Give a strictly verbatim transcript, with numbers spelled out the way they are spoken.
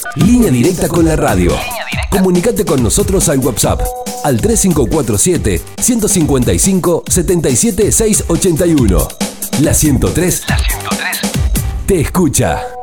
Línea directa con la radio. Comunicate con nosotros al WhatsApp al tres cinco cuatro siete, uno cinco cinco, siete siete seis ocho uno. La ciento tres, La ciento tres te escucha.